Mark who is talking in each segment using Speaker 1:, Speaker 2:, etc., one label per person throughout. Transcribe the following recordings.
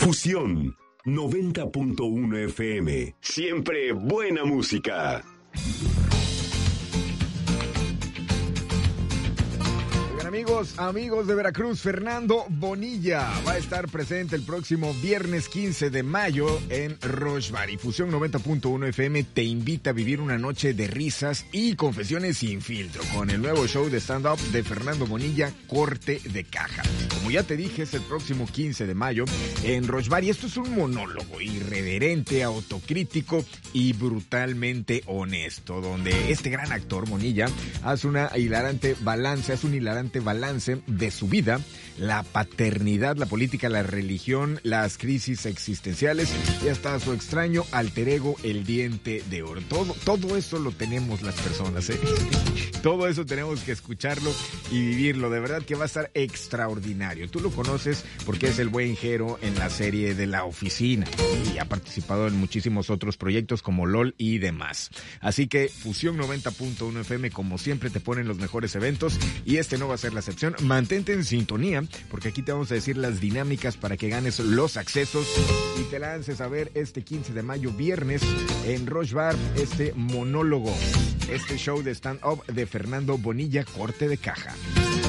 Speaker 1: Fusión 90.1 FM. Siempre buena música.
Speaker 2: Amigos de Veracruz, Fernando Bonilla va a estar presente el próximo viernes 15 de mayo en Roche Bar. Y Fusión 90.1 FM te invita a vivir una noche de risas y confesiones sin filtro con el nuevo show de stand-up de Fernando Bonilla, Corte de Caja. Como ya te dije, es el próximo 15 de mayo en Roche Bar y esto es un monólogo irreverente, autocrítico y brutalmente honesto, donde este gran actor Bonilla hace un hilarante balance de su vida, la paternidad, la política, la religión, las crisis existenciales y hasta su extraño alter ego, el diente de oro. Todo eso lo tenemos las personas, ¿eh? Todo eso tenemos que escucharlo y vivirlo. De verdad que va a estar extraordinario. Tú lo conoces porque es el buen Jero en la serie de La Oficina y ha participado en muchísimos otros proyectos como LOL y demás. Así que Fusión 90.1 FM, como siempre, te ponen los mejores eventos y este no va a ser la excepción. Mantente en sintonía porque aquí te vamos a decir las dinámicas para que ganes los accesos y te lances a ver este 15 de mayo viernes en Roche Bar este monólogo, este show de stand-up de Fernando Bonilla, Corte de Caja.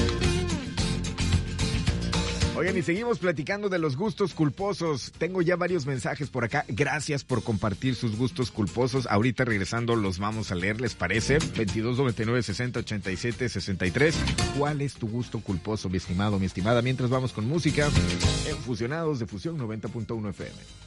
Speaker 2: Oigan, y seguimos platicando de los gustos culposos. Tengo ya varios mensajes por acá. Gracias por compartir sus gustos culposos. Ahorita regresando los vamos a leer, ¿les parece? 22 99 60 87 63. ¿Cuál es tu gusto culposo, mi estimado, mi estimada? Mientras vamos con música en Fusionados de Fusión 90.1 FM.